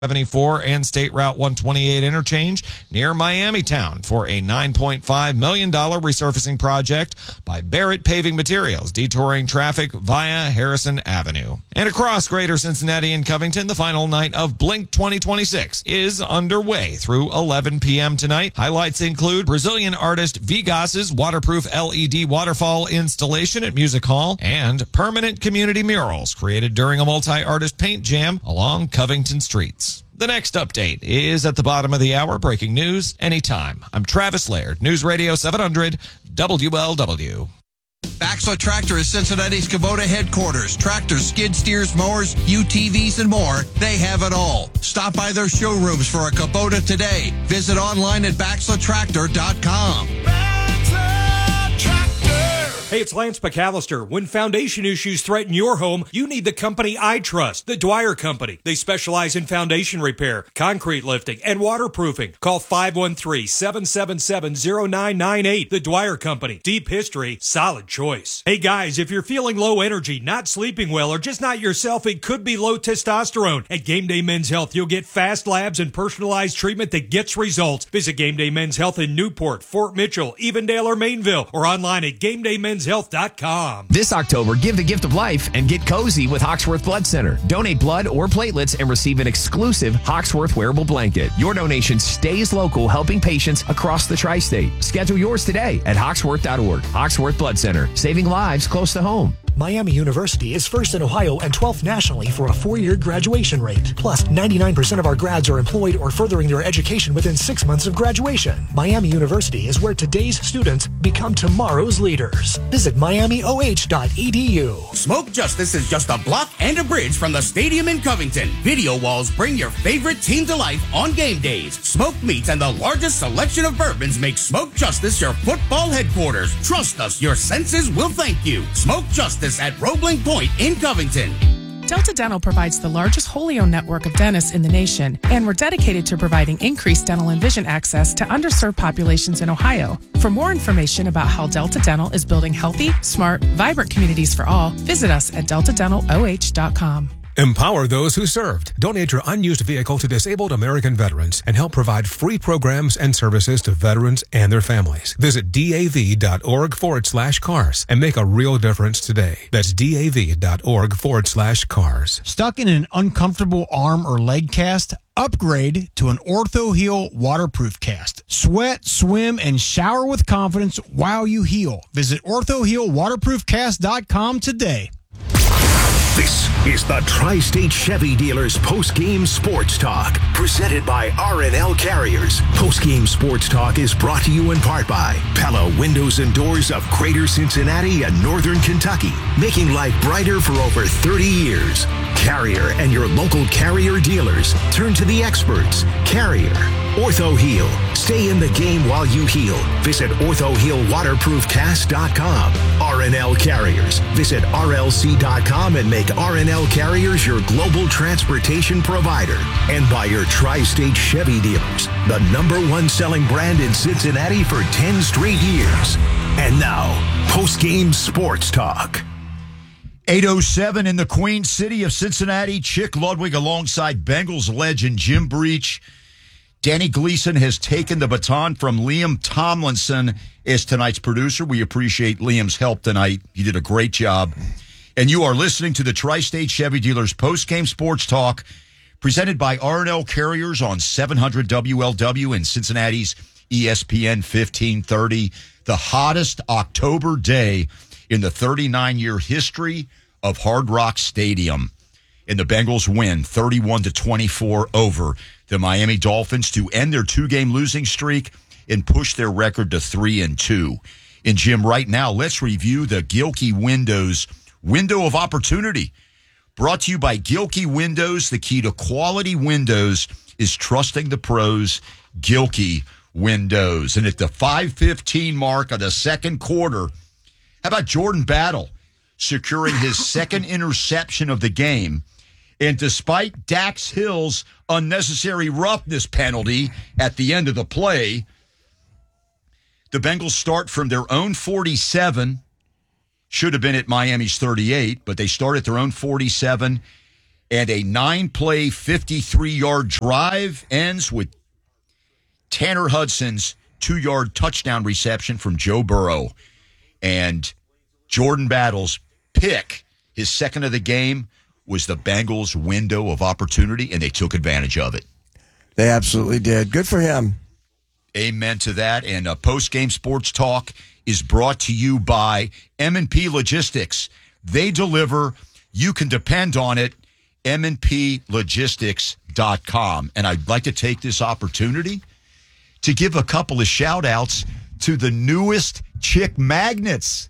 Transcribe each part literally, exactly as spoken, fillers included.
seventy-four and State Route one twenty-eight interchange near Miamitown for a nine point five million dollars resurfacing project by Barrett Paving Materials, detouring traffic via Harrison Avenue. And across Greater Cincinnati and Covington, the final night of Blink twenty twenty-six is underway through eleven p.m. tonight. Highlights include Brazilian artist Vigas's waterproof L E D waterfall installation at Music Hall and permanent community murals created during a multi-artist paint jam along Covington streets. The next update is at the bottom of the hour. Breaking news anytime. I'm Travis Laird, News Radio seven hundred W L W. Baxla Tractor is Cincinnati's Kubota headquarters. Tractors, skid steers, mowers, U T Vs, and more. They have it all. Stop by their showrooms for a Kubota today. Visit online at baxla tractor dot com. Hey, it's Lance McAllister. When foundation issues threaten your home, you need the company I trust, the Dwyer Company. They specialize in foundation repair, concrete lifting, and waterproofing. Call five one three, seven seven seven, zero nine nine eight. The Dwyer Company. Deep history, solid choice. Hey guys, if you're feeling low energy, not sleeping well, or just not yourself, it could be low testosterone. At Game Day Men's Health, you'll get fast labs and personalized treatment that gets results. Visit Game Day Men's Health in Newport, Fort Mitchell, Evendale, or Mainville, or online at game day men's health dot com. This October, give the gift of life and get cozy with Hawksworth Blood Center. Donate blood or platelets and receive an exclusive Hawksworth wearable blanket. Your donation stays local, helping patients across the tri-state. Schedule yours today at hawksworth dot org. Hawksworth Blood Center, saving lives close to home. Miami University is first in Ohio and twelfth nationally for a four-year graduation rate. Plus, ninety-nine percent of our grads are employed or furthering their education within six months of graduation. Miami University is where today's students become tomorrow's leaders. Visit miami o h dot e d u. Smoke Justice is just a block and a bridge from the stadium in Covington. Video walls bring your favorite team to life on game days. Smoked meats and the largest selection of bourbons make Smoke Justice your football headquarters. Trust us, your senses will thank you. Smoke Justice at Roebling Point in Covington. Delta Dental provides the largest wholly owned network of dentists in the nation, and we're dedicated to providing increased dental and vision access to underserved populations in Ohio. For more information about how Delta Dental is building healthy, smart, vibrant communities for all, visit us at delta dental o h dot com. Empower those who served. Donate your unused vehicle to disabled American veterans and help provide free programs and services to veterans and their families. Visit dav.org forward slash cars and make a real difference today. That's dav.org forward slash cars. Stuck in an uncomfortable arm or leg cast? Upgrade to an OrthoHeal waterproof cast. Sweat, swim, and shower with confidence while you heal. Visit ortho heal waterproof cast dot com today. This is the Tri-State Chevy Dealers Post-Game Sports Talk, presented by R and L Carriers. Post-Game Sports Talk is brought to you in part by Pella Windows and Doors of Greater Cincinnati and Northern Kentucky, making life brighter for over thirty years. Carrier and your local Carrier dealers. Turn to the experts. Carrier. OrthoHeal. Stay in the game while you heal. Visit ortho heal waterproof cast dot com. R and L Carriers. Visit r l c dot com and make R and L Carriers your global transportation provider. And by your Tri-State Chevy Dealers, the number one selling brand in Cincinnati for ten straight years. And now, post-game sports talk. eight oh seven in the Queen City of Cincinnati. Chick Ludwig alongside Bengals legend Jim Breach. Danny Gleason has taken the baton from Liam Tomlinson as tonight's producer. We appreciate Liam's help tonight. He did a great job. And you are listening to the Tri-State Chevy Dealers Post-Game Sports Talk, presented by R and L Carriers on seven hundred W L W and Cincinnati's E S P N fifteen thirty. The hottest October day in the thirty-nine-year history of Hard Rock Stadium. And the Bengals win thirty-one to twenty-four over the Miami Dolphins to end their two-game losing streak and push their record to three and two. And Jim, right now, let's review the Gilkey Windows window of opportunity. Brought to you by Gilkey Windows. The key to quality windows is trusting the pros. Gilkey Windows. And at the five fifteen mark of the second quarter, how about Jordan Battle securing his second interception of the game? And despite Dax Hill's unnecessary roughness penalty at the end of the play, the Bengals start from their own forty-seven. Should have been at Miami's thirty-eight, but they start at their own forty-seven. And a nine-play, fifty-three-yard drive ends with Tanner Hudson's two-yard touchdown reception from Joe Burrow. And Jordan Battle's pick, his second of the game, was the Bengals' window of opportunity, and they took advantage of it. They absolutely did. Good for him. Amen to that. And uh, post-game sports talk is brought to you by M and P Logistics. They deliver. You can depend on it. M and P logistics dot com. And I'd like to take this opportunity to give a couple of shout-outs to the newest chick magnets.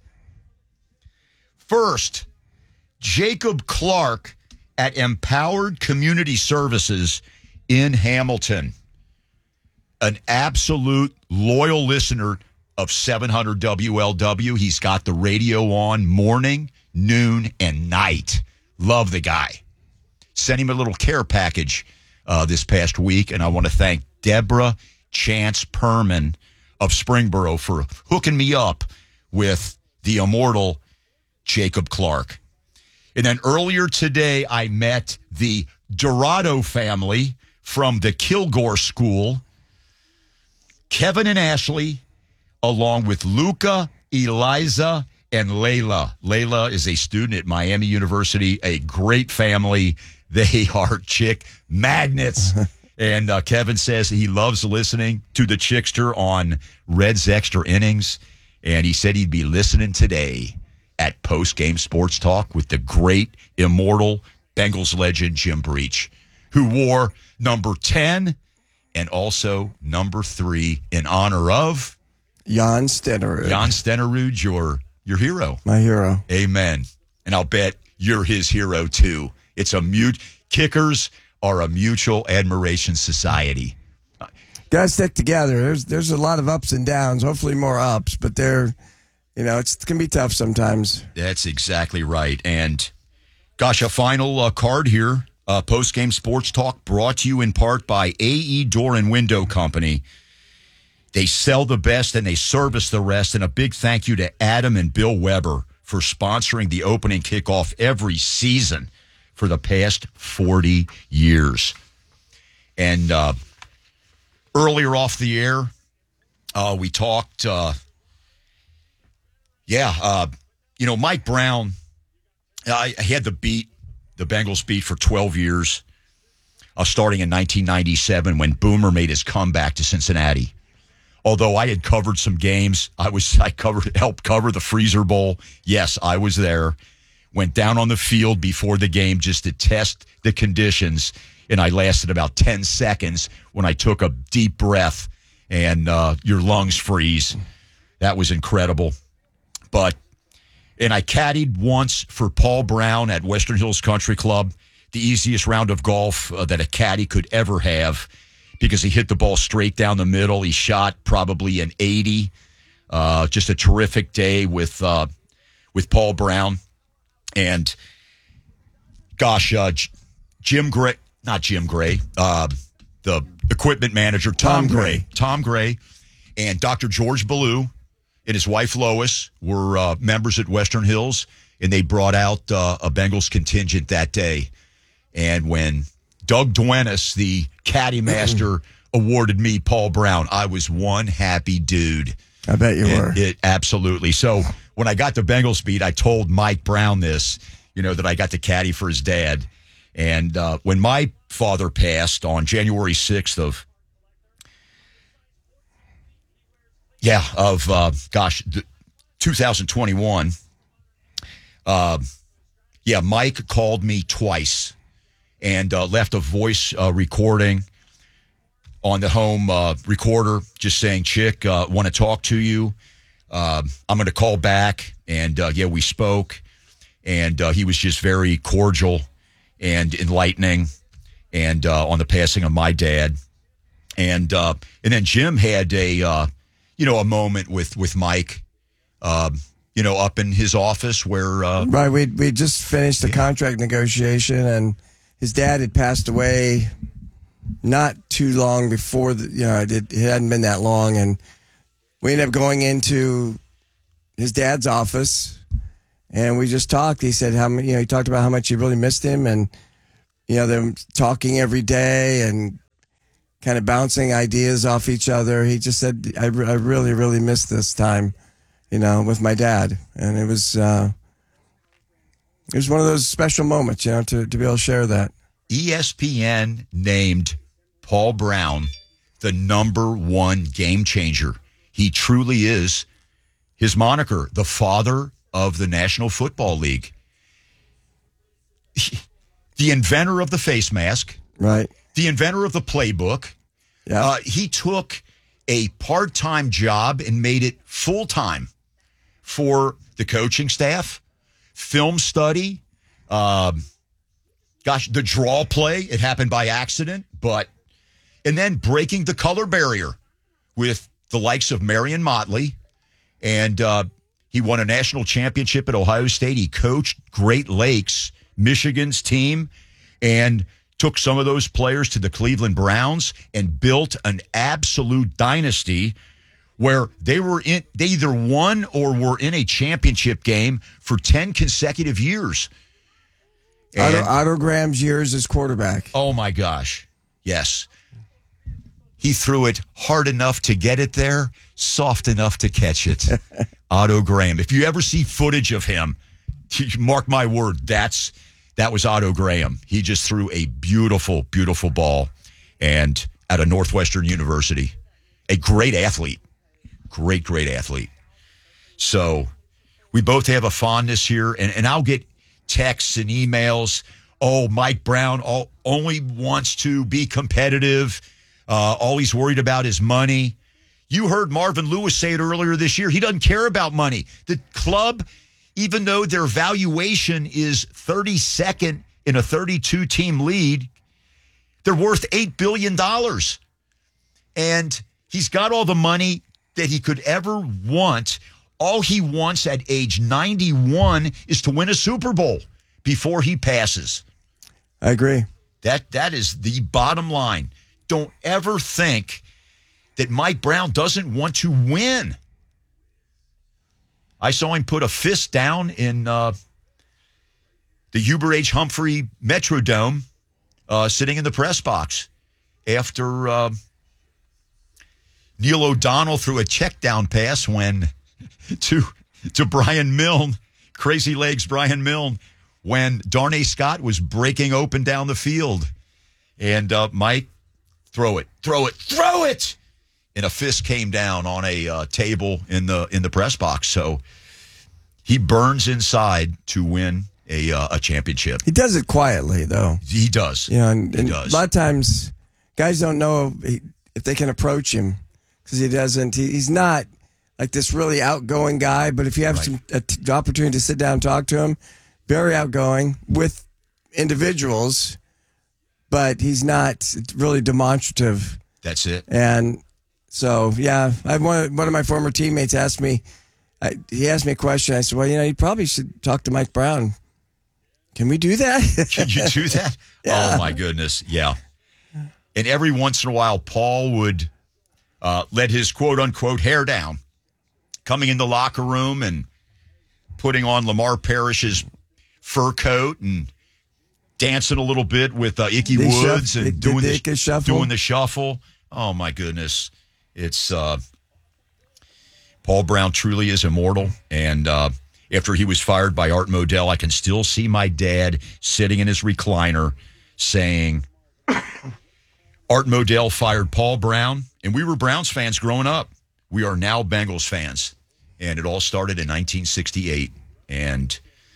First, Jacob Clark at Empowered Community Services in Hamilton. An absolute loyal listener of seven hundred W L W. He's got the radio on morning, noon, and night. Love the guy. Sent him a little care package uh, this past week, and I want to thank Deborah Chance Perman of Springboro for hooking me up with the immortal Jacob Clark. And then earlier today, I met the Dorado family from the Kilgore School, Kevin and Ashley, along with Luca, Eliza, and Layla. Layla is a student at Miami University, a great family. They are chick magnets. And uh, Kevin says he loves listening to the Chickster on Reds Extra Innings. And he said he'd be listening today at Post-Game Sports Talk with the great, immortal Bengals legend Jim Breach, who wore number ten and also number three in honor of Jan Stenerud. Jan Stenerud, your, your hero. My hero. Amen. And I'll bet you're his hero, too. It's a mute. Kickers are a mutual admiration society. Got to stick together. There's there's a lot of ups and downs. Hopefully more ups, but they're, you know, it's, it can be tough sometimes. That's exactly right. And gosh, a final uh, card here. Uh, Post-game sports talk brought to you in part by A E Door and Window Company. They sell the best and they service the rest. And a big thank you to Adam and Bill Weber for sponsoring the opening kickoff every season for the past forty years. And uh, earlier off the air, uh, we talked, uh, yeah, uh, you know, Mike Brown, I, I had the beat, the Bengals beat for twelve years, uh, starting in nineteen ninety-seven when Boomer made his comeback to Cincinnati. Although I had covered some games, I was I covered helped cover the Freezer Bowl. Yes, I was there. Went down on the field before the game just to test the conditions, and I lasted about ten seconds when I took a deep breath, and uh, your lungs freeze. That was incredible. But, and I caddied once for Paul Brown at Western Hills Country Club, the easiest round of golf uh, that a caddy could ever have, because he hit the ball straight down the middle. He shot probably an eighty. Uh, just a terrific day with uh, with Paul Brown. And, gosh, uh, J- Jim Gray, not Jim Gray, uh, the equipment manager, Tom, Tom Gray. Gray. Tom Gray and Doctor George Ballou and his wife Lois were uh, members at Western Hills, and they brought out uh, a Bengals contingent that day. And when Doug Duenas, the caddy master, awarded me Paul Brown, I was one happy dude. I bet you it, were. It, absolutely. So when I got the Bengals beat, I told Mike Brown this, you know, that I got to caddy for his dad. And uh, when my father passed on January sixth of, yeah, of, uh, gosh, two thousand twenty-one, uh, yeah, Mike called me twice and uh, left a voice uh, recording on the home uh, recorder, just saying, Chick, uh, want to talk to you. Uh, I'm going to call back. And, uh, yeah, we spoke. And uh, he was just very cordial and enlightening and uh, on the passing of my dad. And uh, and then Jim had a, uh, you know, a moment with, with Mike, uh, you know, up in his office where... Uh, right, we we just finished the yeah. contract negotiation, and his dad had passed away not too long before, the, you know, it, it hadn't been that long, and we ended up going into his dad's office, and we just talked. He said how many, you know, he talked about how much he really missed him, and you know, them talking every day and kind of bouncing ideas off each other. He just said, I, I really, really missed this time, you know, with my dad. And it was, uh, it was one of those special moments, you know, to, to be able to share that. E S P N named Paul Brown the number one game changer. He truly is, his moniker, the father of the National Football League. The inventor of the face mask. Right. The inventor of the playbook. Yeah. Uh, he took a part-time job and made it full-time for the coaching staff, film study, um, gosh, the draw play. It happened by accident, but and then breaking the color barrier with the likes of Marion Motley, and uh, he won a national championship at Ohio State. He coached Great Lakes, Michigan's team, and took some of those players to the Cleveland Browns and built an absolute dynasty where they were in, they either won or were in a championship game for ten consecutive years. And, Otto, Otto Graham's years as quarterback. Oh, my gosh. Yes. He threw it hard enough to get it there, soft enough to catch it. Otto Graham. If you ever see footage of him, mark my word, that's that was Otto Graham. He just threw a beautiful, beautiful ball and at a Northwestern University. A great athlete. Great, great athlete. So we both have a fondness here, and, and I'll get texts and emails. Oh, Mike Brown all, only wants to be competitive. Uh, all he's worried about is money. You heard Marvin Lewis say it earlier this year. He doesn't care about money. The club, even though their valuation is thirty-second in a thirty-two team lead, they're worth eight billion dollars. And he's got all the money that he could ever want. All he wants at age ninety-one is to win a Super Bowl before he passes. I agree. That That is the bottom line. Don't ever think that Mike Brown doesn't want to win. I saw him put a fist down in uh, the Hubert H. Humphrey Metrodome, uh, sitting in the press box after uh, Neil O'Donnell threw a check down pass when to to Brian Milne, Crazy Legs Brian Milne, when Darnay Scott was breaking open down the field. And uh, Mike, throw it, throw it, throw it! And a fist came down on a uh, table in the in the press box. So he burns inside to win a uh, a championship. He does it quietly, though. He does. You know, and, and he does. A lot of times, guys don't know if they can approach him because he doesn't. He, he's not like this really outgoing guy. But if you have Right. some a t- opportunity to sit down and talk to him, very outgoing with individuals, but he's not really demonstrative. That's it. And so, yeah, I have one, one of my former teammates asked me, I, he asked me a question. I said, well, you know, you probably should talk to Mike Brown. Can we do that? Can you do that? Yeah. Oh, my goodness. Yeah. And every once in a while, Paul would uh, let his quote-unquote hair down, coming in the locker room and putting on Lamar Parrish's fur coat and dancing a little bit with uh, Icky The Woods shuff- and the- doing the the, Icky shuffle. doing the shuffle. Oh, my goodness. It's uh, Paul Brown truly is immortal. And uh, after he was fired by Art Modell, I can still see my dad sitting in his recliner saying, Art Modell fired Paul Brown, and we were Browns fans growing up. We are now Bengals fans. And it all started in nineteen sixty-eight. And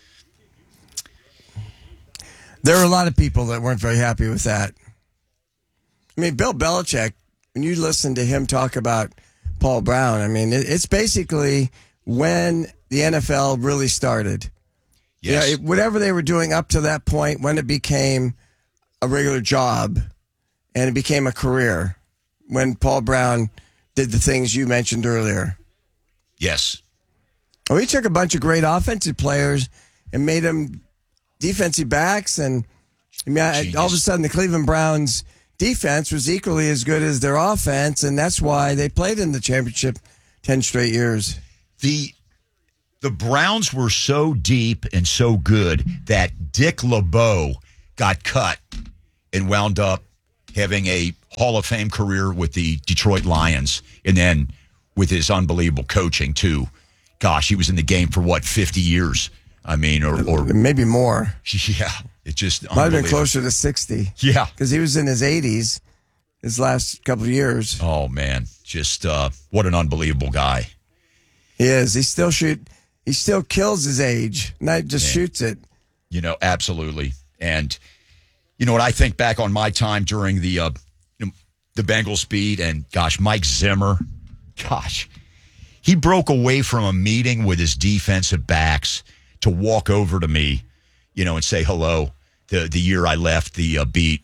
There were a lot of people that weren't very happy with that. I mean, Bill Belichick, when you listen to him talk about Paul Brown, I mean, it, it's basically when the N F L really started. yes, You know, it, whatever they were doing up to that point, when it became a regular job and it became a career, when Paul Brown did the things you mentioned earlier. yes, Well, he took a bunch of great offensive players and made them defensive backs. And I mean, I, all of a sudden, the Cleveland Browns defense was equally as good as their offense, and that's why they played in the championship ten straight years. the the Browns were so deep and so good that Dick LeBeau got cut and wound up having a Hall of Fame career with the Detroit Lions, and then with his unbelievable coaching, too. Gosh, he was in the game for, what, fifty years? I mean, or... or maybe more. Yeah, it just... Might have been closer to sixty. Yeah. Because he was in his eighties his last couple of years. Oh, man. Just, uh, what an unbelievable guy. He is. He still shoot... He still kills his age, not just man. shoots it. You know, absolutely. And, you know, what I think back on my time during the, uh, you know, the Bengals beat, and, gosh, Mike Zimmer, gosh, he broke away from a meeting with his defensive backs to walk over to me, you know, and say hello. The the year I left the uh, beat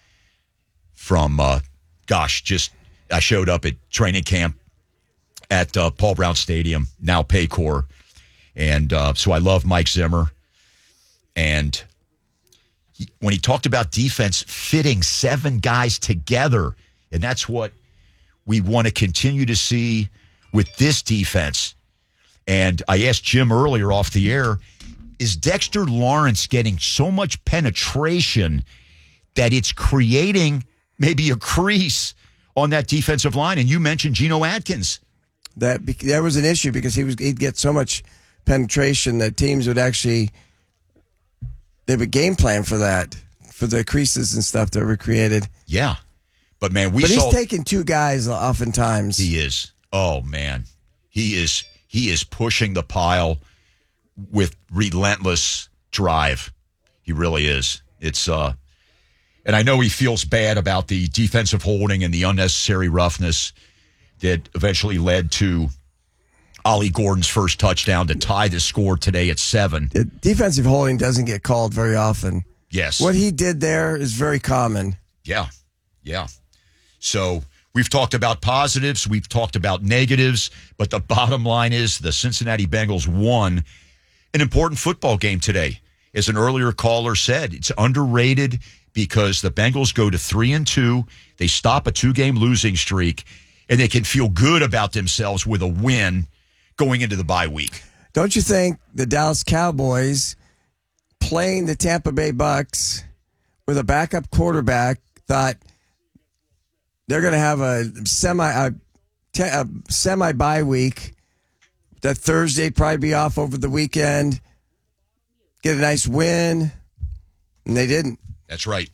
from, uh, gosh, just I showed up at training camp at uh, Paul Brown Stadium, now Paycor. And uh, so I love Mike Zimmer. And he, when he talked about defense fitting seven guys together, and that's what we want to continue to see with this defense. And I asked Jim earlier off the air, is Dexter Lawrence getting so much penetration that it's creating maybe a crease on that defensive line? And you mentioned Geno Atkins. That that was an issue because he was he'd get so much penetration that teams would actually they would game plan for that, for the creases and stuff that were created. Yeah. But man, we But saw he's taking two guys oftentimes. He is. Oh man. He is he is pushing the pile with relentless drive. He really is. It's uh and I know he feels bad about the defensive holding and the unnecessary roughness that eventually led to Ollie Gordon's first touchdown to tie the score today at seven. The defensive holding doesn't get called very often. Yes. What he did there is very common. Yeah. Yeah. So we've talked about positives, we've talked about negatives, but the bottom line is the Cincinnati Bengals won an important football game today. As an earlier caller said, it's underrated because the Bengals go to three and two. They stop a two-game losing streak, and they can feel good about themselves with a win going into the bye week. Don't you think the Dallas Cowboys playing the Tampa Bay Bucks with a backup quarterback thought they're going to have a semi a, a semi bye week? That Thursday probably be off over the weekend, get a nice win, and they didn't. That's right.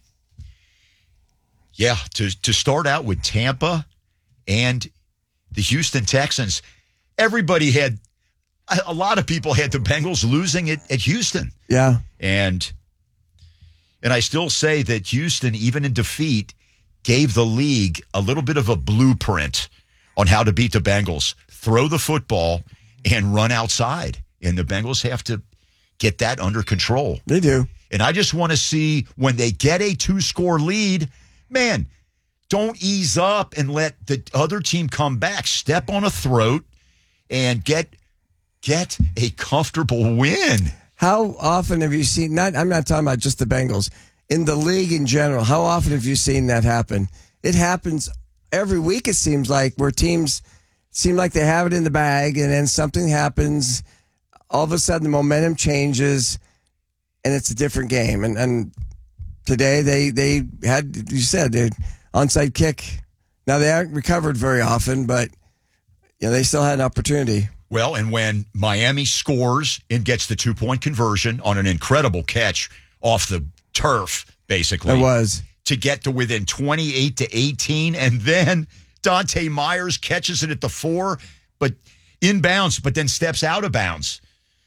Yeah, to to start out with Tampa and the Houston Texans, everybody had, a lot of people had the Bengals losing it at Houston. Yeah. And and I still say that Houston, even in defeat, gave the league a little bit of a blueprint on how to beat the Bengals. Throw the football and run outside. And the Bengals have to get that under control. They do. And I just want to see when they get a two-score lead, man, don't ease up and let the other team come back. Step on a throat and get get a comfortable win. How often have you seen, not, I'm not talking about just the Bengals, in the league in general, how often have you seen that happen? It happens every week, it seems like, where teams seem like they have it in the bag, and then something happens, all of a sudden the momentum changes, and it's a different game. And, and today they, they had, you said, the onside kick. Now, they haven't recovered very often, but you know, they still had an opportunity. Well, and when Miami scores and gets the two-point conversion on an incredible catch off the turf, basically. It was. To get to within twenty-eight to eighteen, and then Dante Myers catches it at the four, but inbounds, but then steps out of bounds.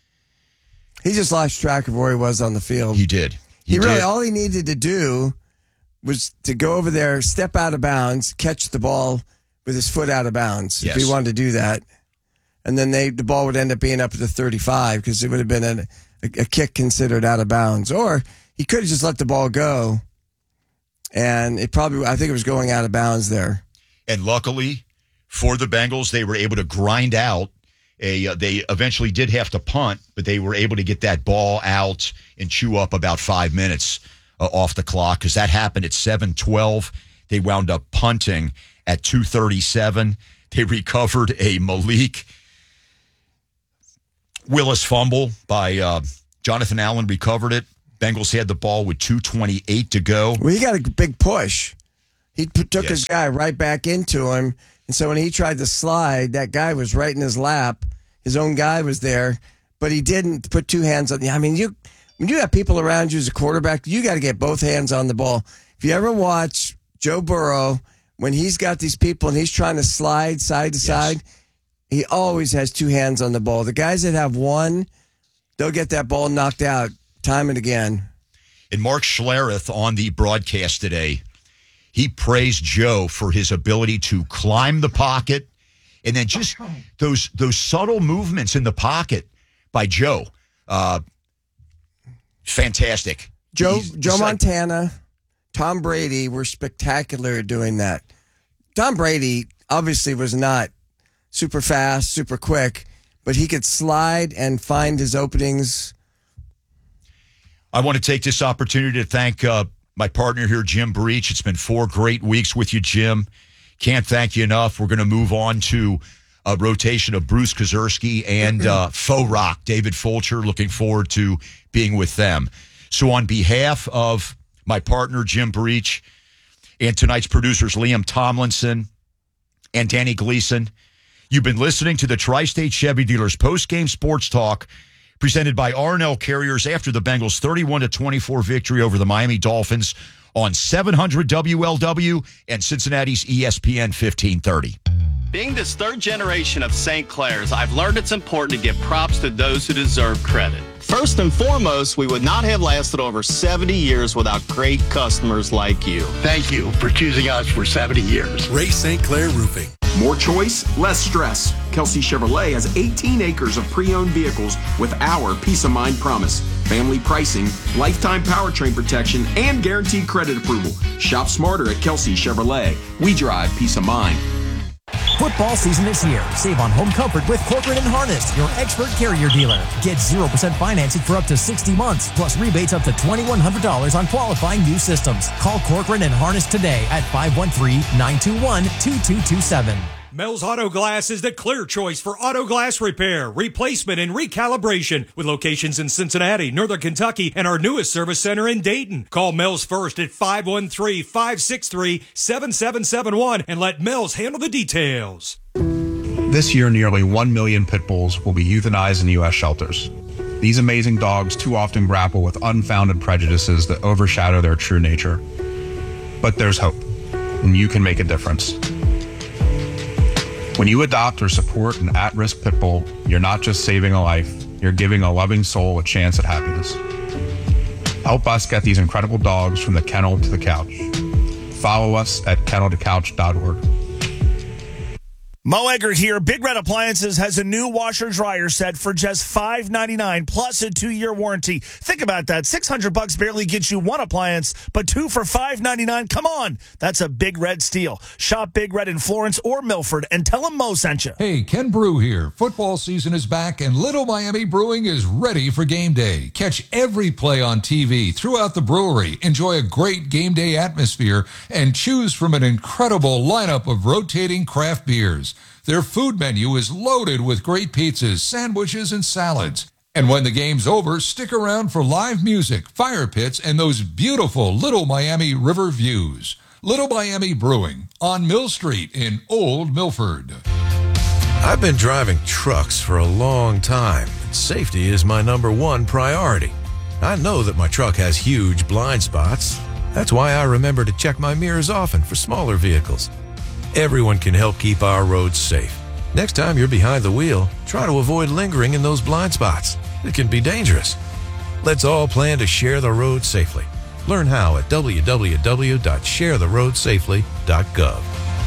He just lost track of where he was on the field. He did. He, he really, did. all he needed to do was to go over there, step out of bounds, catch the ball with his foot out of bounds, yes. if he wanted to do that. And then they the ball would end up being up to thirty-five because it would have been a, a, a kick considered out of bounds. Or he could have just let the ball go, and it probably, I think it was going out of bounds there. And luckily for the Bengals, they were able to grind out a, uh, they eventually did have to punt, but they were able to get that ball out and chew up about five minutes uh, off the clock, because that happened at seven twelve. They wound up punting at two thirty-seven. They recovered a Malik Willis fumble by uh, Jonathan Allen, recovered it. Bengals had the ball with two twenty-eight to go. Well, he got a big push. He p- took Yes. his guy right back into him. And so when he tried to slide, that guy was right in his lap. His own guy was there, but he didn't put two hands on the. I mean, you when you have people around you as a quarterback, you got to get both hands on the ball. If you ever watch Joe Burrow, when he's got these people and he's trying to slide side to Yes. side, he always has two hands on the ball. The guys that have one, they'll get that ball knocked out time and again. And Mark Schlereth on the broadcast today, he praised Joe for his ability to climb the pocket and then just those those subtle movements in the pocket by Joe. Uh, fantastic. Joe He's- Joe he's like- Montana, Tom Brady were spectacular at doing that. Tom Brady obviously was not super fast, super quick, but he could slide and find his openings. I want to take this opportunity to thank uh, my partner here, Jim Breach. It's been four great weeks with you, Jim. Can't thank you enough. We're going to move on to a rotation of Bruce Kozerski and uh, Faux Rock, David Fulcher. Looking forward to being with them. So on behalf of my partner, Jim Breach, and tonight's producers, Liam Tomlinson and Danny Gleason, you've been listening to the Tri-State Chevy Dealers post-game sports talk presented by R and L Carriers after the Bengals' thirty-one to twenty-four victory over the Miami Dolphins on seven hundred W L W and Cincinnati's E S P N fifteen thirty. Being this third generation of Saint Clair's, I've learned it's important to give props to those who deserve credit. First and foremost, we would not have lasted over seventy years without great customers like you. Thank you for choosing us for seventy years. Ray Saint Clair Roofing. More choice, less stress. Kelsey Chevrolet has eighteen acres of pre-owned vehicles with our peace of mind promise. Family pricing, lifetime powertrain protection, and guaranteed credit approval. Shop smarter at Kelsey Chevrolet. We drive peace of mind. Football season is here. Save on home comfort with Corcoran and Harness, your expert Carrier dealer. Get zero percent financing for up to sixty months, plus rebates up to twenty-one hundred dollars on qualifying new systems. Call Corcoran and Harness today at five one three, nine two one, two two two seven. Mel's Auto Glass is the clear choice for auto glass repair, replacement, and recalibration with locations in Cincinnati, Northern Kentucky, and our newest service center in Dayton. Call Mel's first at five one three, five six three, seven seven seven one and let Mel's handle the details. This year, nearly one million pit bulls will be euthanized in U S shelters. These amazing dogs too often grapple with unfounded prejudices that overshadow their true nature. But there's hope, and you can make a difference. When you adopt or support an at-risk pit bull, you're not just saving a life, you're giving a loving soul a chance at happiness. Help us get these incredible dogs from the kennel to the couch. Follow us at kennel to couch dot org. Mo Eggert here. Big Red Appliances has a new washer dryer set for just five ninety-nine plus a two-year warranty. Think about that. six hundred bucks barely gets you one appliance, but two for five ninety-nine. Come on. That's a Big Red steal. Shop Big Red in Florence or Milford and tell them Mo sent you. Hey, Ken Brew here. Football season is back and Little Miami Brewing is ready for game day. Catch every play on T V throughout the brewery. Enjoy a great game day atmosphere and choose from an incredible lineup of rotating craft beers. Their food menu is loaded with great pizzas, sandwiches, and salads. And when the game's over, stick around for live music, fire pits, and those beautiful Little Miami River views. Little Miami Brewing on Mill Street in Old Milford. I've been driving trucks for a long time. Safety is my number one priority. I know that my truck has huge blind spots. That's why I remember to check my mirrors often for smaller vehicles. Everyone can help keep our roads safe. Next time you're behind the wheel, try to avoid lingering in those blind spots. It can be dangerous. Let's all plan to share the road safely. Learn how at w w w dot share the road safely dot gov.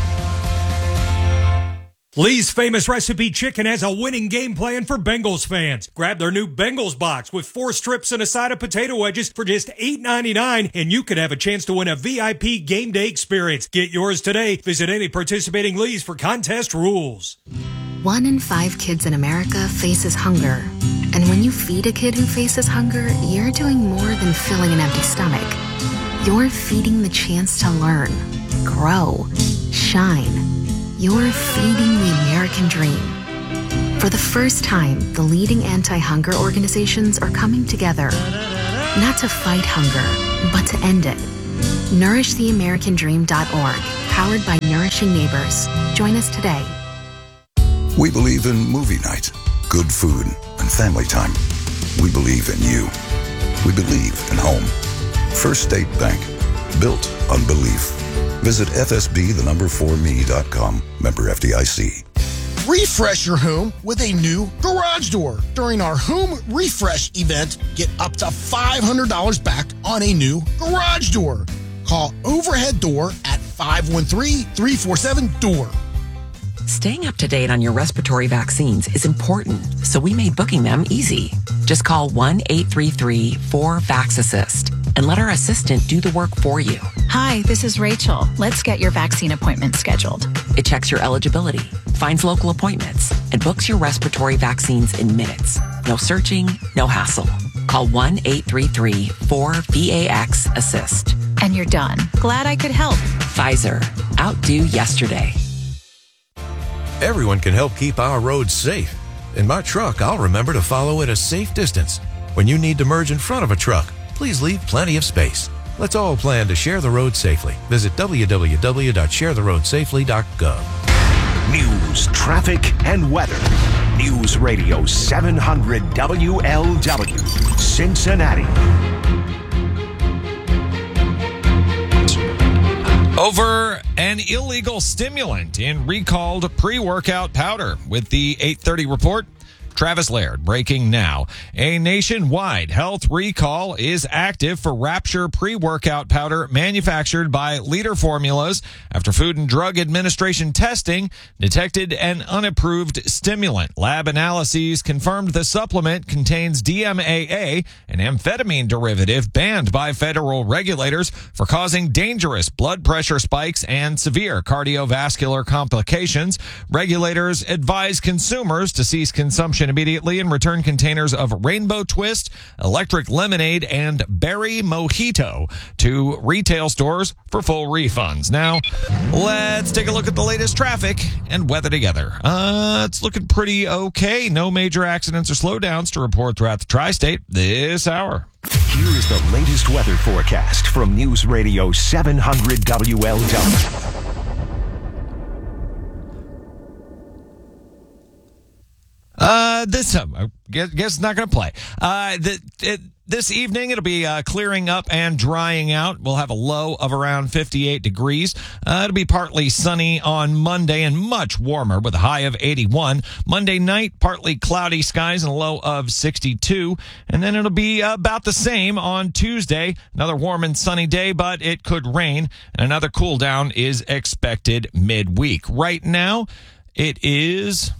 Lee's Famous Recipe Chicken has a winning game plan for Bengals fans. Grab their new Bengals box with four strips and a side of potato wedges for just eight ninety-nine, and you could have a chance to win a V I P game day experience. Get yours today. Visit any participating Lee's for contest rules. One in five kids in America faces hunger. And when you feed a kid who faces hunger, you're doing more than filling an empty stomach. You're feeding the chance to learn, grow, shine. You're feeding the American dream. For the first time, the leading anti-hunger organizations are coming together. Not to fight hunger, but to end it. nourish the american dream dot org, powered by Nourishing Neighbors. Join us today. We believe in movie night, good food, and family time. We believe in you. We believe in home. First State Bank, built on belief. Visit F S B the number four me dot com, member F D I C. Refresh your home with a new garage door. During our Home Refresh event, get up to five hundred dollars back on a new garage door. Call Overhead Door at five one three, three four seven, D O O R. Staying up to date on your respiratory vaccines is important, so we made booking them easy. Just call one eight three three, four, VAX-ASSIST and let our assistant do the work for you. Hi, this is Rachel. Let's get your vaccine appointment scheduled. It checks your eligibility, finds local appointments, and books your respiratory vaccines in minutes. No searching, no hassle. Call one eight three three, four, VAX-ASSIST. And you're done. Glad I could help. Pfizer. Outdo yesterday. Everyone can help keep our roads safe. In my truck, I'll remember to follow at a safe distance. When you need to merge in front of a truck, please leave plenty of space. Let's all plan to share the road safely. Visit w w w dot share the road safely dot gov. News, traffic, and weather. News Radio seven hundred W L W, Cincinnati. Over an illegal stimulant in recalled pre-workout powder. With the eight thirty report, Travis Laird breaking now. A nationwide health recall is active for Rapture pre-workout powder manufactured by Leader Formulas after Food and Drug Administration testing detected an unapproved stimulant. Lab analyses confirmed the supplement contains D M A A, an amphetamine derivative banned by federal regulators for causing dangerous blood pressure spikes and severe cardiovascular complications. Regulators advise consumers to cease consumption immediately and return containers of Rainbow Twist, Electric Lemonade, and Berry Mojito to retail stores for full refunds. Now, let's take a look at the latest traffic and weather together. Uh, it's looking pretty okay. No major accidents or slowdowns to report throughout the tri-state this hour. Here is the latest weather forecast from News Radio seven hundred W L W. Uh, this, uh, I guess, guess it's not going to play. Uh, the, it, this evening, it'll be uh, clearing up and drying out. We'll have a low of around fifty-eight degrees. Uh, it'll be partly sunny on Monday and much warmer with a high of eighty-one. Monday night, partly cloudy skies and a low of sixty-two. And then it'll be about the same on Tuesday. Another warm and sunny day, but it could rain. And another cool down is expected midweek. Right now, it is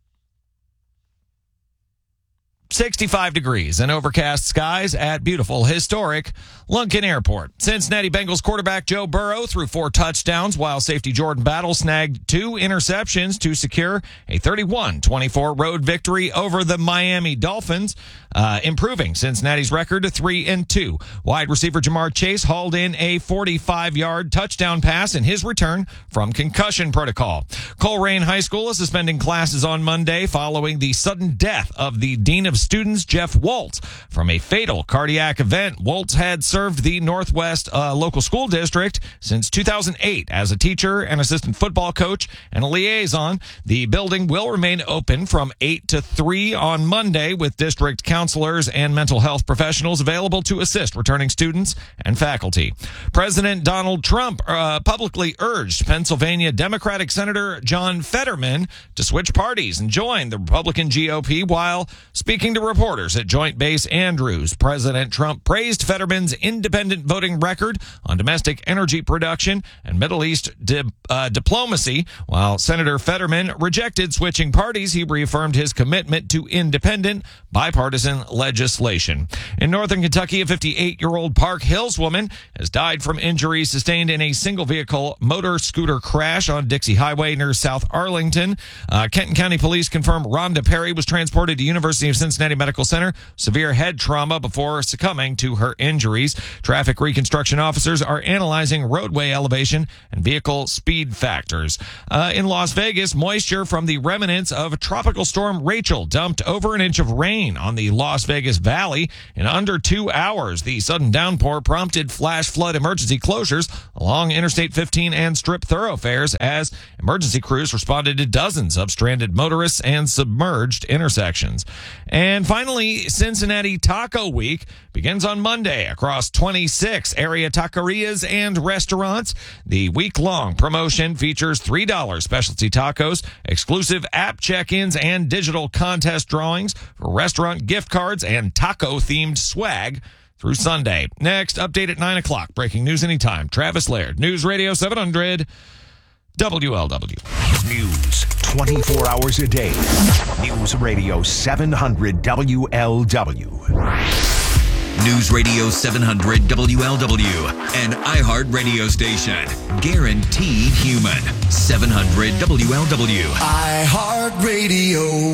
sixty-five degrees and overcast skies at beautiful historic Lunken Airport. Cincinnati Bengals quarterback Joe Burrow threw four touchdowns while safety Jordan Battle snagged two interceptions to secure a thirty-one twenty-four road victory over the Miami Dolphins, uh, improving Cincinnati's record to three and two. Wide receiver Jamar Chase hauled in a forty-five-yard touchdown pass in his return from concussion protocol. Coleraine High School is suspending classes on Monday following the sudden death of the dean of students, Jeff Waltz, from a fatal cardiac event. Waltz had served the Northwest uh, local school district since two thousand eight as a teacher and assistant football coach and a liaison. The building will remain open from eight to three on Monday, with district counselors and mental health professionals available to assist returning students and faculty. President Donald Trump uh, publicly urged Pennsylvania Democratic Senator John Fetterman to switch parties and join the Republican G O P while speaking to reporters at Joint Base Andrews. President Trump praised Fetterman's independent voting record on domestic energy production and Middle East di- uh, diplomacy. While Senator Fetterman rejected switching parties, he reaffirmed his commitment to independent, bipartisan legislation. In northern Kentucky, a fifty-eight-year-old Park Hills woman has died from injuries sustained in a single-vehicle motor scooter crash on Dixie Highway near South Arlington. Uh, Kenton County Police confirm Rhonda Perry was transported to University of Cincinnati Cincinnati Medical Center, severe head trauma before succumbing to her injuries. Traffic reconstruction officers are analyzing roadway elevation and vehicle speed factors. Uh, in Las Vegas, moisture from the remnants of Tropical Storm Rachel dumped over an inch of rain on the Las Vegas Valley in under two hours. The sudden downpour prompted flash flood emergency closures along Interstate fifteen and Strip thoroughfares as emergency crews responded to dozens of stranded motorists and submerged intersections. And finally, Cincinnati Taco Week begins on Monday across twenty-six area taquerias and restaurants. The week-long promotion features three dollars specialty tacos, exclusive app check-ins, and digital contest drawings for restaurant gift cards and taco-themed swag through Sunday. Next, update at nine o'clock. Breaking news anytime. Travis Laird, News Radio seven hundred, W L W. News twenty-four hours a day. News Radio seven hundred W L W. News Radio seven hundred W L W, an iHeart radio station. Guaranteed human. seven hundred W L W. iHeart Radio.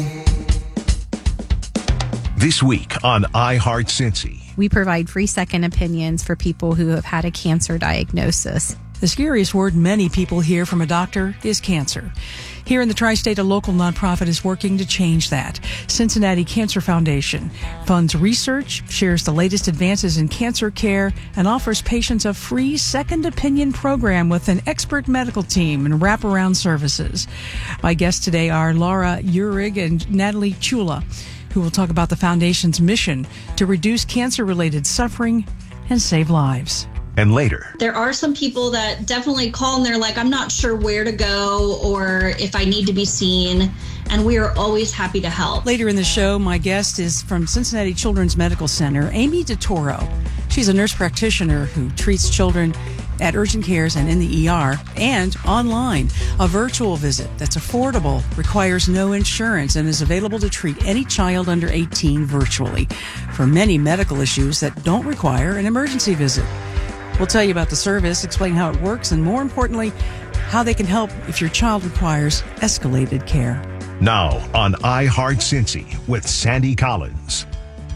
This week on iHeart Cincy. We provide free second opinions for people who have had a cancer diagnosis. The scariest word many people hear from a doctor is cancer. Here in the Tri-State, a local nonprofit is working to change that. Cincinnati Cancer Foundation funds research, shares the latest advances in cancer care, and offers patients a free second opinion program with an expert medical team and wraparound services. My guests today are Laura Uhrig and Natalie Chula, who will talk about the foundation's mission to reduce cancer-related suffering and save lives. And later, there are some people that definitely call and they're like, I'm not sure where to go or if I need to be seen. And we are always happy to help. Later in the show, my guest is from Cincinnati Children's Medical Center, Amy DeToro. She's a nurse practitioner who treats children at urgent cares and in the E R and online. A virtual visit that's affordable, requires no insurance, and is available to treat any child under eighteen virtually for many medical issues that don't require an emergency visit. We'll tell you about the service, explain how it works, and more importantly, how they can help if your child requires escalated care. Now on iHeart Cincy with Sandy Collins.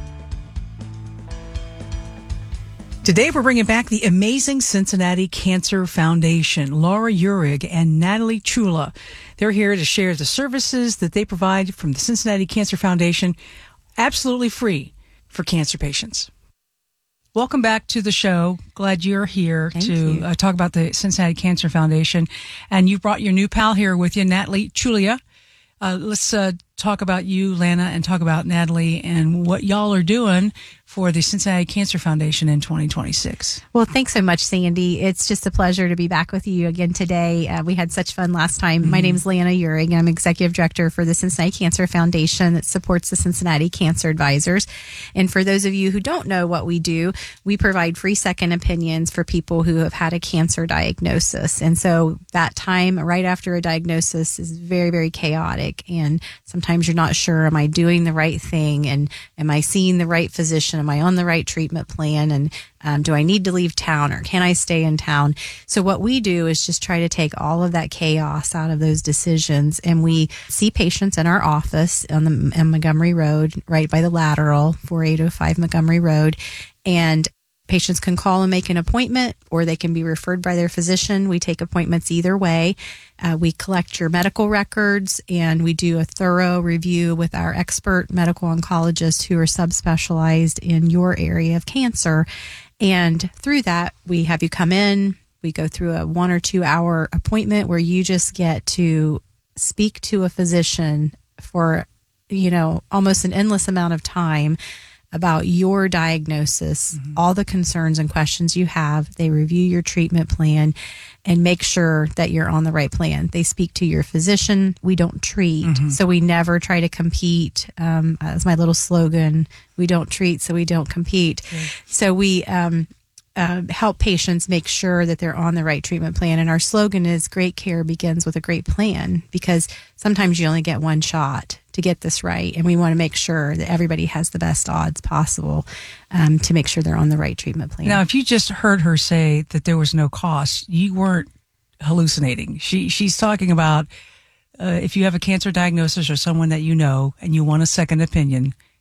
Today we're bringing back the amazing Cincinnati Cancer Foundation. Laura Uhrig and Natalie Chula. They're here to share the services that they provide from the Cincinnati Cancer Foundation, absolutely free for cancer patients. Welcome back to the show. Glad you're here Thank to you. Uh, talk about the Cincinnati Cancer Foundation. And you brought your new pal here with you, Natalie Chula. Uh, let's uh, talk about you, Lana, and talk about Natalie and what y'all are doing for the Cincinnati Cancer Foundation in twenty twenty-six. Well, thanks so much, Sandy. It's just a pleasure to be back with you again today. Uh, we had such fun last time. Mm-hmm. My name is Lana Uhrig, and I'm Executive Director for the Cincinnati Cancer Foundation that supports the Cincinnati Cancer Advisors. And for those of you who don't know what we do, we provide free second opinions for people who have had a cancer diagnosis. And so that time right after a diagnosis is very, very chaotic. And sometimes you're not sure, am I doing the right thing? And am I seeing the right physician? Am I on the right treatment plan? And um, do I need to leave town or can I stay in town? So what we do is just try to take all of that chaos out of those decisions. And we see patients in our office on the on Montgomery Road, right by the lateral, forty-eight oh five Montgomery Road. And patients can call and make an appointment, or they can be referred by their physician. We take appointments either way. Uh, we collect your medical records, and we do a thorough review with our expert medical oncologists who are subspecialized in your area of cancer. And through that, we have you come in. We go through a one or two hour appointment where you just get to speak to a physician for, you know, almost an endless amount of time about your diagnosis, mm-hmm. all the concerns and questions you have. They review your treatment plan and make sure that you're on the right plan. They speak to your physician. We don't treat, mm-hmm. so we never try to compete. Um, as my little slogan, we don't treat, so we don't compete. Okay. So we um, uh, help patients make sure that they're on the right treatment plan. And our slogan is great care begins with a great plan, because sometimes you only get one shot to get this right. And we want to make sure that everybody has the best odds possible um, to make sure they're on the right treatment plan. Now, if you just heard her say that there was no cost, you weren't hallucinating. She She's talking about uh, if you have a cancer diagnosis or someone that you know and you want a second opinion,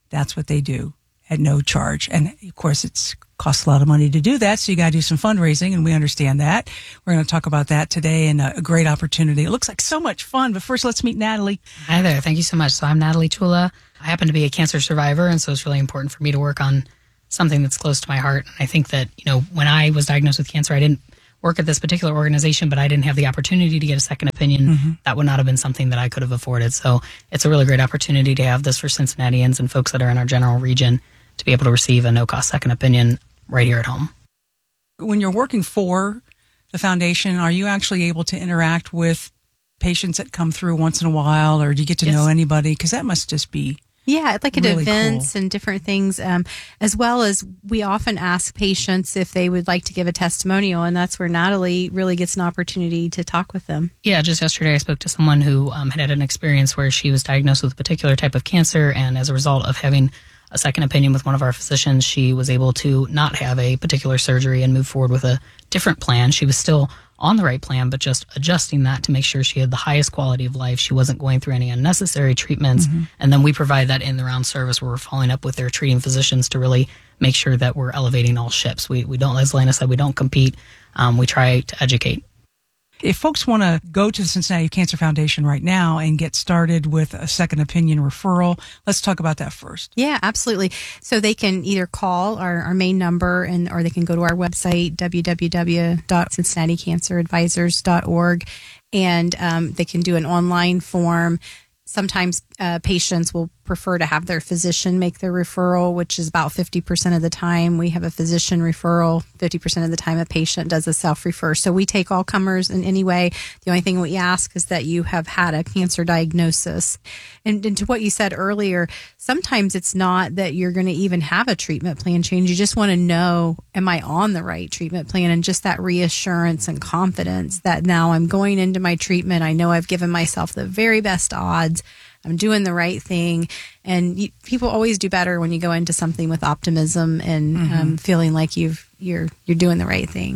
That's what they do at no charge. And of course, it's costs a lot of money to do that. So you got to do some fundraising, and we understand that. We're going to talk about that today, and a, a great opportunity. It looks like so much fun. But first, let's meet Natalie. Hi there. Thank you so much. So I'm Natalie Chula. I happen to be a cancer survivor, and so it's really important for me to work on something that's close to my heart. And I think that, you know, when I was diagnosed with cancer, I didn't work at this particular organization, but I didn't have the opportunity to get a second opinion. Mm-hmm. That would not have been something that I could have afforded. So it's a really great opportunity to have this for Cincinnatians and folks that are in our general region to be able to receive a no-cost second opinion right here at home. When you're working for the foundation, are you actually able to interact with patients that come through once in a while, or do you get to Yes. know anybody? Because that must just be Yeah, like at really events cool. and different things, um, as well as we often ask patients if they would like to give a testimonial, and that's where Natalie really gets an opportunity to talk with them. Yeah, just yesterday I spoke to someone who um, had had an experience where she was diagnosed with a particular type of cancer, and as a result of having a second opinion with one of our physicians, she was able to not have a particular surgery and move forward with a different plan. She was still on the right plan, but just adjusting that to make sure she had the highest quality of life. She wasn't going through any unnecessary treatments. Mm-hmm. And then we provide that in the round service where we're following up with their treating physicians to really make sure that we're elevating all ships. We, we don't, as Lena said, we don't compete. Um, we try to educate. If folks want to go to the Cincinnati Cancer Foundation right now and get started with a second opinion referral, let's talk about that first. Yeah, absolutely. So they can either call our, our main number, and or they can go to our website, w w w dot cincinnati cancer advisors dot org, and um, they can do an online form. Sometimes uh, patients will prefer to have their physician make their referral, which is about fifty percent of the time. We have a physician referral. fifty percent of the time a patient does a self-refer. So we take all comers in any way. The only thing we ask is that you have had a cancer diagnosis. And, and to what you said earlier, sometimes it's not that you're going to even have a treatment plan change. You just want to know, am I on the right treatment plan? And just that reassurance and confidence that now I'm going into my treatment. I know I've given myself the very best odds. I'm doing the right thing. And you, people always do better when you go into something with optimism and Mm-hmm. um, feeling like you've, you're you're doing the right thing.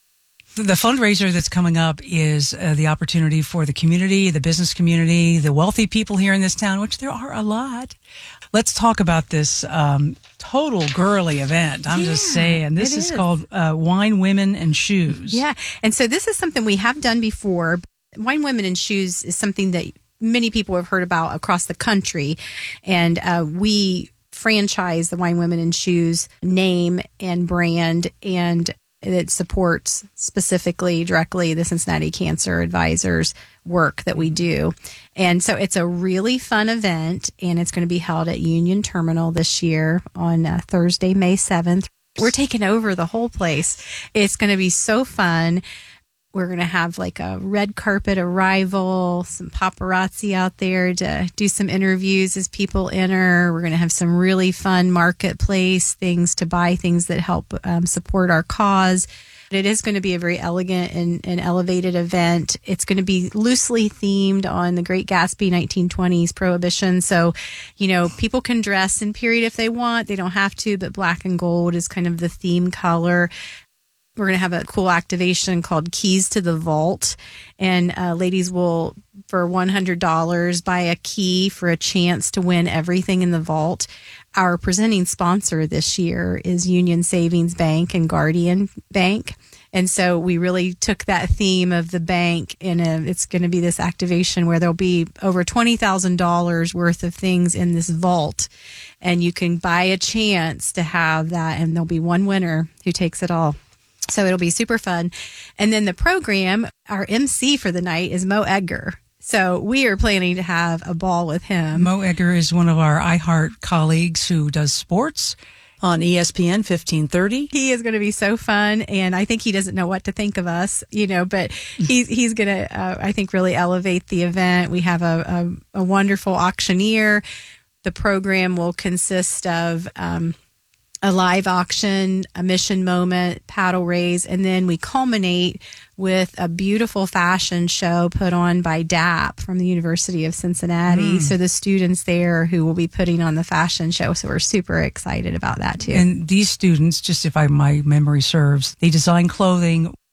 The fundraiser that's coming up is uh, the opportunity for the community, the business community, the wealthy people here in this town, which there are a lot. Let's talk about this um, total girly event. I'm Yeah, just saying. This it is, is. called uh, Wine, Women, and Shoes. Yeah. And so this is something we have done before. Wine, Women, and Shoes is something that many people have heard about across the country. And uh, we franchise the Wine, Women, and Shoes name and brand, and it supports specifically directly the Cincinnati Cancer Advisors work that we do. And so it's a really fun event, and it's going to be held at Union Terminal this year on uh, Thursday, May seventh. We're taking over the whole place. It's going to be so fun. We're going to have like a red carpet arrival, some paparazzi out there to do some interviews as people enter. We're going to have some really fun marketplace things to buy, things that help um, support our cause. It is going to be a very elegant and, and elevated event. It's going to be loosely themed on the Great Gatsby nineteen twenties Prohibition. So, you know, people can dress in period if they want. They don't have to, but black and gold is kind of the theme color. We're going to have a cool activation called Keys to the Vault. And uh, ladies will, for one hundred dollars, buy a key for a chance to win everything in the vault. Our presenting sponsor this year is Union Savings Bank and Guardian Bank. And so we really took that theme of the bank, and uh, it's going to be this activation where there'll be over twenty thousand dollars worth of things in this vault. And you can buy a chance to have that, and there'll be one winner who takes it all. So it'll be super fun. And then the program, our M C for the night is Mo Edgar. So we are planning to have a ball with him. Mo Edgar is one of our iHeart colleagues who does sports on E S P N fifteen thirty. He is going to be so fun, and I think he doesn't know what to think of us, you know, but he's he's going to, uh, I think, really elevate the event. We have a, a, a wonderful auctioneer. The program will consist of um, a live auction, a mission moment, paddle raise, and then we culminate with a beautiful fashion show put on by D A P from the University of Cincinnati. Mm. So the students there who will be putting on the fashion show. So we're super excited about that too. And these students, just if I, my memory serves, they design clothing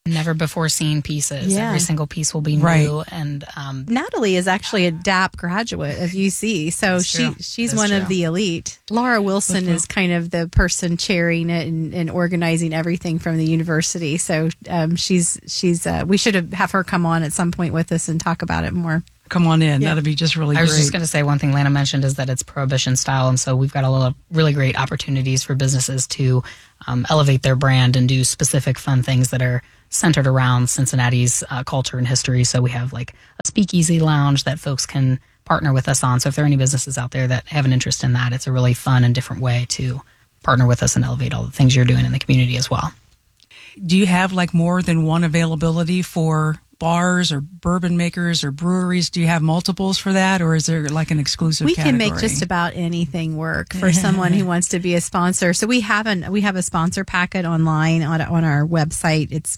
Never before seen pieces. Yeah. Every single piece will be new. Right. And um, Natalie is actually a D A P graduate of U C, so That's she true. she's That's one true. of the elite. Laura Wilson is kind of the person chairing it and, and organizing everything from the university. So um, she's she's uh, we should have, have her come on at some point with us and talk about it more. Come on in. Yeah. That'd be just really I was great. just going to say one thing Lana mentioned is that it's prohibition style. And so we've got a lot of really great opportunities for businesses to um, elevate their brand and do specific fun things that are centered around Cincinnati's uh, culture and history. So we have like a speakeasy lounge that folks can partner with us on. So if there are any businesses out there that have an interest in that, it's a really fun and different way to partner with us and elevate all the things you're doing in the community as well. Do you have like more than one availability for bars or bourbon makers or breweries? Do you have multiples for that, or is there like an exclusive We category? can make just about anything work for someone who wants to be a sponsor. So we have an we have a sponsor packet online on on our website. It's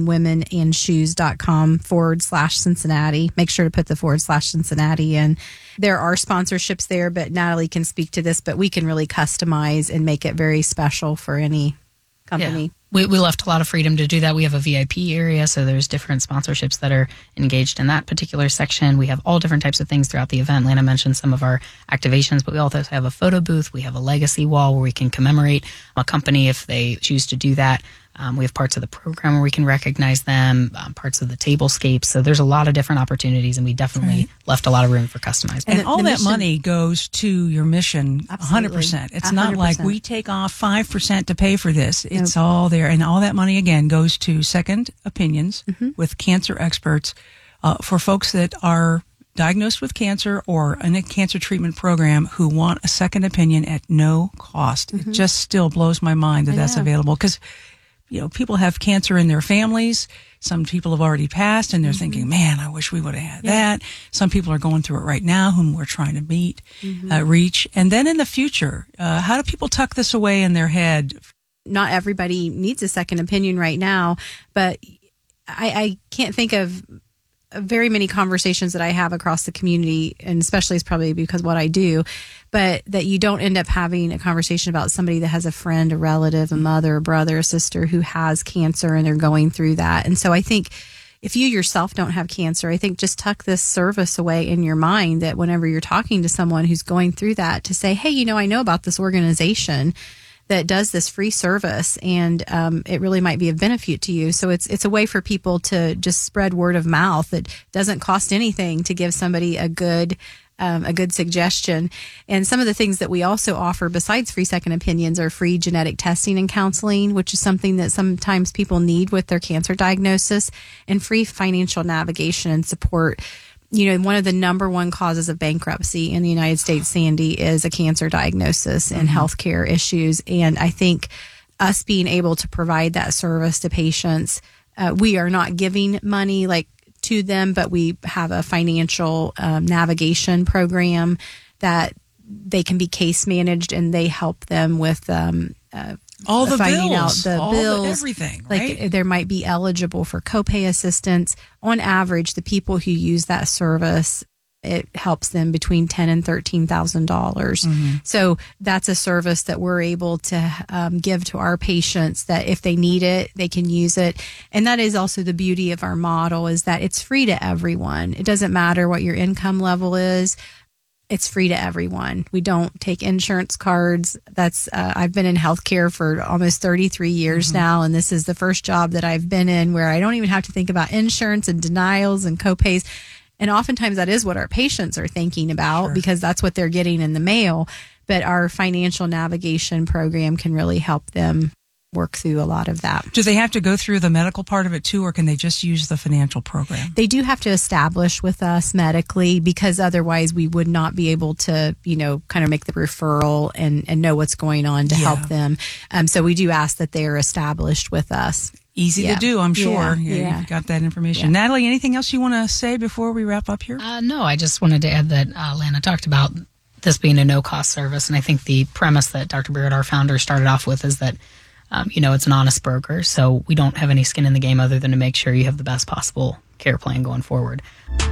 winewomenandshoes.com forward slash Cincinnati. Make sure to put the forward slash Cincinnati in. There are sponsorships there, but Natalie can speak to this, but we can really customize and make it very special for any company. Yeah. We, we left a lot of freedom to do that. We have a V I P area, so there's different sponsorships that are engaged in that particular section. We have all different types of things throughout the event. Lana mentioned some of our activations, but we also have a photo booth. We have a legacy wall where we can commemorate a company if they choose to do that. Um, we have parts of the program where we can recognize them, um, parts of the tablescapes. So there's a lot of different opportunities, and we definitely Right. left a lot of room for customizing. And The- all the that mission- money goes to your mission one hundred percent. It's not like we take off five percent to pay for this. It's Nope. all there. And all that money, again, goes to Second Opinions Mm-hmm. with cancer experts uh, for folks that are diagnosed with cancer or in a cancer treatment program who want a second opinion at no cost. It just still blows my mind that Mm-hmm. I that's know. available because, you know, people have cancer in their families. Some people have already passed and they're thinking, man, I wish we would have had Mm-hmm. Yeah. that. Some people are going through it right now whom we're trying to meet, Mhm. uh, reach. And then in the future, uh, how do people tuck this away in their head? Not everybody needs a second opinion right now, but I, I can't think of very many conversations that I have across the community, and especially it's probably because what I do, but that you don't end up having a conversation about somebody that has a friend, a relative, a mother, a brother, a sister who has cancer and they're going through that. And so I think if you yourself don't have cancer, I think just tuck this service away in your mind that whenever you're talking to someone who's going through that, to say, hey, you know, I know about this organization that does this free service, and um, it really might be of benefit to you. So it's it's a way for people to just spread word of mouth. It doesn't cost anything to give somebody a good um, a good suggestion. And some of the things that we also offer besides free second opinions are free genetic testing and counseling, which is something that sometimes people need with their cancer diagnosis, and free financial navigation and support. You know, one of the number one causes of bankruptcy in the United States, Sandy, is a cancer diagnosis and Mhm. healthcare issues. And I think us being able to provide that service to patients, uh, we are not giving money like to them, but we have a financial um, navigation program that they can be case managed, and they help them with um, uh, All the finding bills, out the all the bills, everything, like right? there might be eligible for copay assistance. On average, the people who use that service, it helps them between ten and thirteen thousand dollars. Mhm. So that's a service that we're able to um, give to our patients. That if they need it, they can use it. And that is also the beauty of our model, is that it's free to everyone. It doesn't matter what your income level is. It's free to everyone. We don't take insurance cards. That's uh, I've been in healthcare for almost thirty-three years Mhm. now, and this is the first job that I've been in where I don't even have to think about insurance and denials and copays. And oftentimes that is what our patients are thinking about, Sure. because that's what they're getting in the mail. But our financial navigation program can really help them work through a lot of that. Do they have to go through the medical part of it too, or can they just use the financial program? They do have to establish with us medically, because otherwise we would not be able to, you know, kind of make the referral and, and know what's going on to Yeah. help them. Um, so we do ask that they are established with us. Easy Yeah. to do, I'm sure. Yeah, Yeah, yeah. You've got that information. Yeah. Natalie, anything else you want to say before we wrap up here? Uh, no, I just wanted to add that uh, Lana talked about this being a no-cost service, and I think the premise that Doctor Beard, our founder, started off with is that, um, you know, it's an honest broker, so we don't have any skin in the game other than to make sure you have the best possible care plan going forward.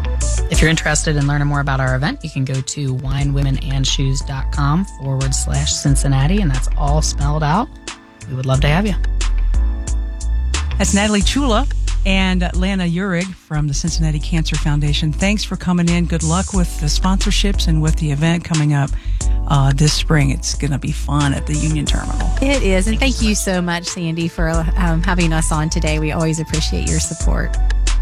If you're interested in learning more about our event, you can go to winewomenandshoes.com forward slash Cincinnati, and that's all spelled out. We would love to have you. That's Natalie Chula, And uh, Lana Uhrig from the Cincinnati Cancer Foundation, thanks for coming in. Good luck with the sponsorships and with the event coming up uh, this spring. It's going to be fun at the Union Terminal. It is. And thank you so much, Sandy, for um, having us on today. We always appreciate your support.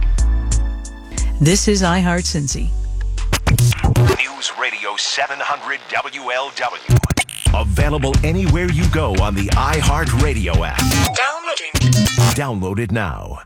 This is iHeart Cincy. News Radio seven hundred W L W. Available anywhere you go on the iHeart Radio app. Downloading. Download it now.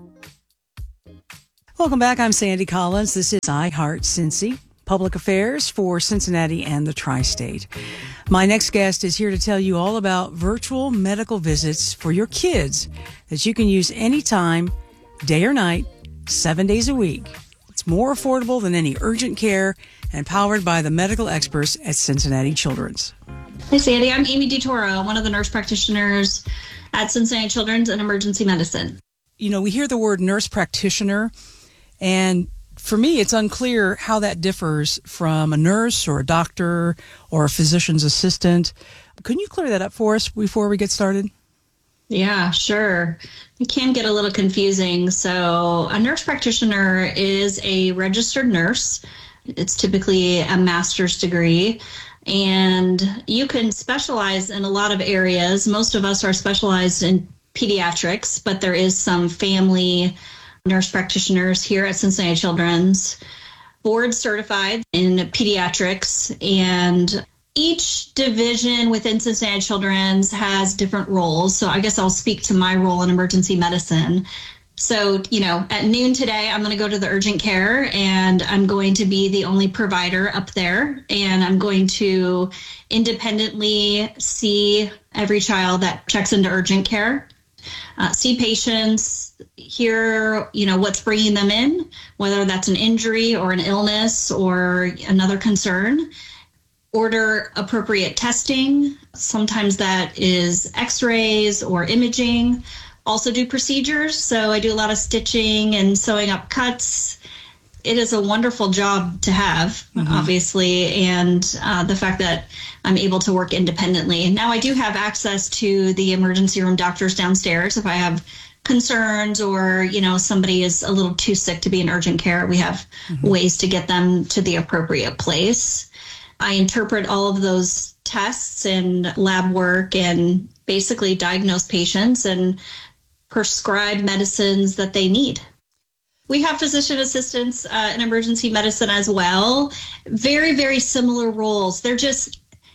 Welcome back. I'm Sandy Collins. This is iHeart Cincy, public affairs for Cincinnati and the Tri-State. My next guest is here to tell you all about virtual medical visits for your kids that you can use anytime, day or night, seven days a week. It's more affordable than any urgent care and powered by the medical experts at Cincinnati Children's. Hey, Sandy. I'm Amy DiToro, one of the nurse practitioners at Cincinnati Children's in emergency medicine. You know, we hear the word nurse practitioner, and for me, it's unclear how that differs from a nurse or a doctor or a physician's assistant. Can you clear that up for us before we get started? Yeah, sure. It can get a little confusing. So a nurse practitioner is a registered nurse. It's typically a master's degree. And you can specialize in a lot of areas. Most of us are specialized in pediatrics, but there is some family nurse practitioners here at Cincinnati Children's, board certified in pediatrics, and each division within Cincinnati Children's has different roles. So I guess I'll speak to my role in emergency medicine. So, you know, at noon today, I'm going to go to the urgent care, and I'm going to be the only provider up there, and I'm going to independently see every child that checks into urgent care, uh, see patients, hear, you know, what's bringing them in, whether that's an injury or an illness or another concern, order appropriate testing. Sometimes that is x-rays or imaging. Also do procedures. So I do a lot of stitching and sewing up cuts. It is a wonderful job to have, mm-hmm. obviously, and uh, the fact that I'm able to work independently. Now I do have access to the emergency room doctors downstairs. If I have concerns or, you know, somebody is a little too sick to be in urgent care, we have mm-hmm. ways to get them to the appropriate place. I interpret all of those tests and lab work and basically diagnose patients and prescribe medicines that they need. We have physician assistants uh, in emergency medicine as well. Very, very similar roles. They're just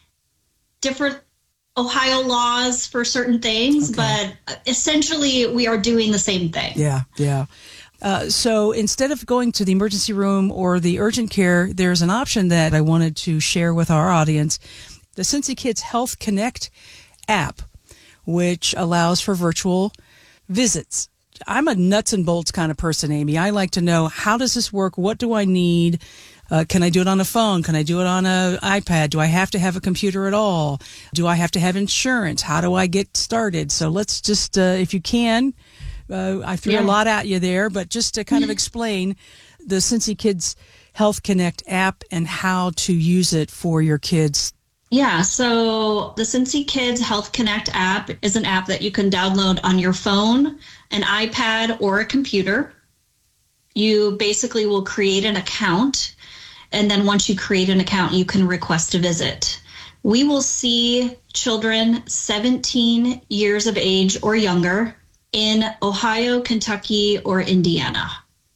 different Ohio laws for certain things, okay. but essentially we are doing the same thing. Yeah, yeah. Uh, so instead of going to the emergency room or the urgent care, there's an option that I wanted to share with our audience, the Cincy Kids Health Connect app, which allows for virtual visits. I'm a nuts and bolts kind of person, Amy. I like to know, how does this work? What do I need? Uh, can I do it on a phone? Can I do it on an iPad? Do I have to have a computer at all? Do I have to have insurance? How do I get started? So let's just, uh, if you can, uh, I threw yeah. a lot at you there, but just to kind of explain the Cincy Kids Health Connect app and how to use it for your kids. Yeah, so the Cincy Kids Health Connect app is an app that you can download on your phone, an iPad, or a computer. You basically will create an account, and then once you create an account, you can request a visit. We will see children seventeen years of age or younger in Ohio, Kentucky, or Indiana.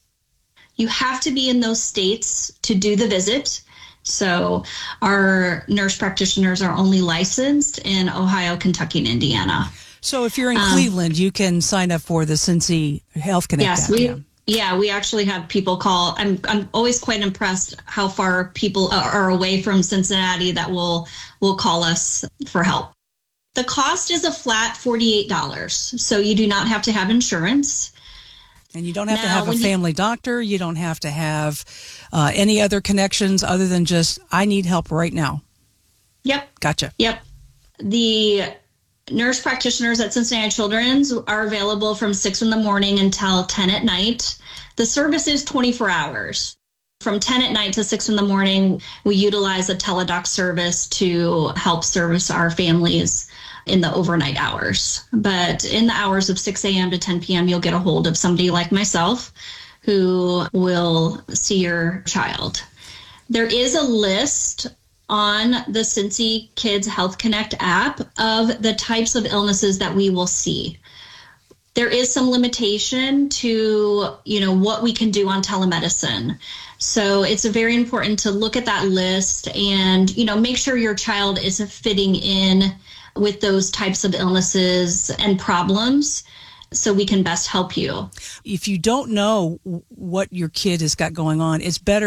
You have to be in those states to do the visit. So our nurse practitioners are only licensed in Ohio, Kentucky, and Indiana. So if you're in um, Cleveland, you can sign up for the Cincy Health Connect yes, app. We, yeah. yeah, we actually have people call. I'm I'm always quite impressed how far people are away from Cincinnati that will will call us for help. The cost is a flat forty-eight dollars, so you do not have to have insurance. And you don't have now, to have a family you, doctor. You don't have to have uh, any other connections other than just, I need help right now. Yep. Gotcha. Yep. The nurse practitioners at Cincinnati Children's are available from six in the morning until ten at night. The service is twenty-four hours. From ten at night to six in the morning, we utilize a teledoc service to help service our families in the overnight hours. But in the hours of six a.m. to ten p.m., you'll get a hold of somebody like myself who will see your child. There is a list on the Cincy Kids Health Connect app of the types of illnesses that we will see. There is some limitation to, you know, what we can do on telemedicine. So it's very important to look at that list and, you know, make sure your child is fitting in with those types of illnesses and problems so we can best help you. If you don't know what your kid has got going on, it's better